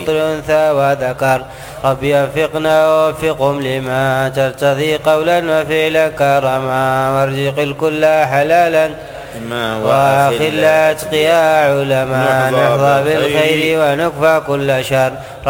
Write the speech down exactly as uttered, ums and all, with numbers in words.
أنثى وذكر. رب وفقنا ووفقهم لما ترتضي قولا وفعلا كرما، وارزق الكل حلالا وأخل أتقياء علما، نحظى بالخير ونكفى كل شر.